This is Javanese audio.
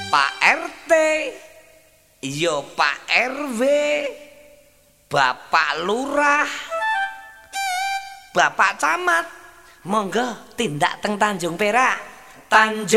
Pak RT, yo Pak RW, Bapak Lurah, Bapak Camat, monggo tindak teng Tanjung Perak. Tanjung